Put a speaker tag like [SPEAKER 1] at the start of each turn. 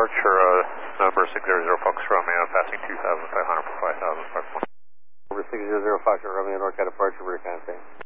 [SPEAKER 1] departure, number 600 Fox Romeo, passing 2,500 for 5,000, 5
[SPEAKER 2] Over 600 Fox Romeo, NorCal departure, rear contact.